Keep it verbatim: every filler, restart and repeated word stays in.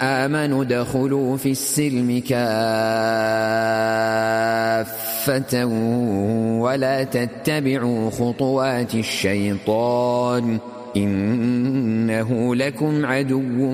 آمنوا ادخلوا في السلم كافة ولا تتبعوا خطوات الشيطان إنه لكم عدو